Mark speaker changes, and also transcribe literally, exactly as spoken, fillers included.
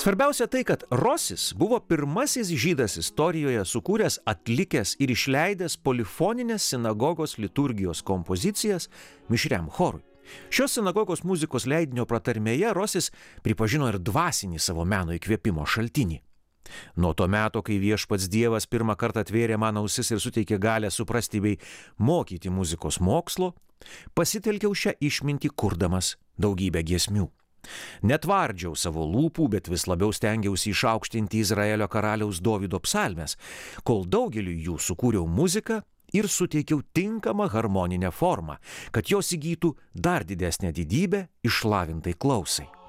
Speaker 1: Svarbiausia tai, kad Rosis buvo pirmasis žydas istorijoje sukūręs, atlikęs ir išleidęs polifoninės sinagogos liturgijos kompozicijas mišriam chorui. Šios sinagogos muzikos leidinio pratarmėje Rosis pripažino ir dvasinį savo meno įkvėpimo šaltinį. Nuo to meto, kai viešpats Dievas pirmą kartą atvėrė man ausis ir suteikė galę suprasti bei mokyti muzikos mokslo, pasitelkiau šią išmintį kurdamas daugybę giesmių. Netvardžiau savo lūpų, bet vis labiau stengiausi išaukštinti Izraelio karaliaus Dovydo psalmes, kol daugeliu jų sukūriau muziką ir suteikiau tinkamą harmoninę formą, kad jos įgytų dar didesnę didybę išlavintai klausai.